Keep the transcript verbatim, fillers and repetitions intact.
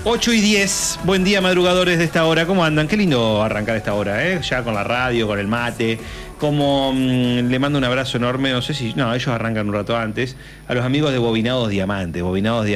ocho y diez, buen día madrugadores de esta hora, ¿cómo andan? Qué lindo arrancar esta hora, ¿eh? Ya con la radio, con el mate, como mmm, le mando un abrazo enorme, no sé si, no, ellos arrancan un rato antes, a los amigos de Bobinados Diamantes, Bobinados